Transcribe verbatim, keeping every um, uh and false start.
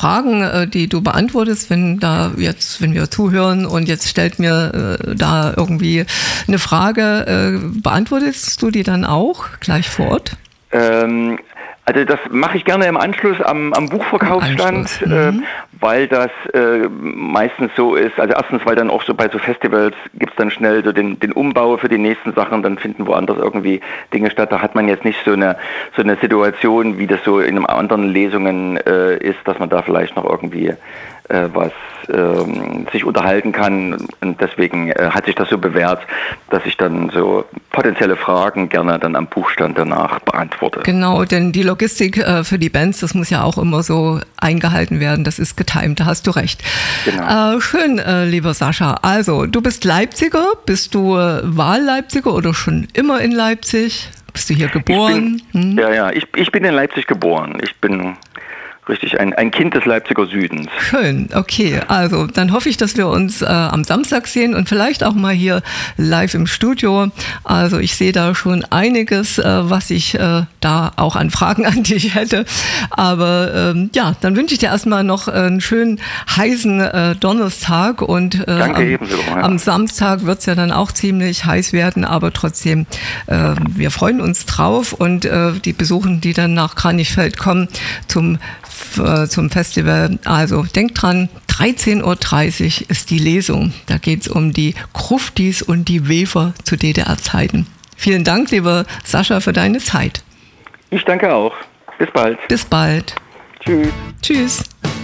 Fragen, äh, die du beantwortest, wenn da jetzt, wenn wir zuhören und jetzt stellt mir äh, da irgendwie eine Frage, äh, beantwortest du die dann auch gleich vor Ort? Ähm, also das mache ich gerne im Anschluss am, am Buchverkaufsstand, Anschluss, äh, mhm. weil das äh, meistens so ist, also erstens, weil dann auch so bei so Festivals gibt's dann schnell so den, den Umbau für die nächsten Sachen, dann finden woanders irgendwie Dinge statt, da hat man jetzt nicht so eine so eine Situation, wie das so in einem anderen Lesungen äh, ist, dass man da vielleicht noch irgendwie äh, was ähm, sich unterhalten kann und deswegen äh, hat sich das so bewährt, dass ich dann so potenzielle Fragen gerne dann am Buchstand danach beantworte. Genau, denn die Logistik äh, für die Bands, das muss ja auch immer so eingehalten werden, das ist getimt, da hast du recht. Genau. Äh, schön, äh, lieber Sascha. Also, du bist Leipziger, bist du äh, Wahl-Leipziger oder schon immer in Leipzig? Bist du hier geboren? Ich bin, hm? Ja, ja, ich, ich bin in Leipzig geboren. Ich bin richtig ein, ein Kind des Leipziger Südens. Schön, okay. Also dann hoffe ich, dass wir uns äh, am Samstag sehen und vielleicht auch mal hier live im Studio. Also ich sehe da schon einiges, äh, was ich äh, da auch an Fragen an dich hätte. Aber ähm, ja, dann wünsche ich dir erstmal noch einen schönen heißen äh, Donnerstag und äh, Danke, am, ebenso, ja. am Samstag wird es ja dann auch ziemlich heiß werden, aber trotzdem, äh, wir freuen uns drauf und äh, die Besuchen, die dann nach Kranichfeld kommen zum zum Festival. Also denkt dran, dreizehn Uhr dreißig ist die Lesung. Da geht es um die Gruftis und die Wefer zu D D R-Zeiten. Vielen Dank, lieber Sascha, für deine Zeit. Ich danke auch. Bis bald. Bis bald. Tschüss. Tschüss.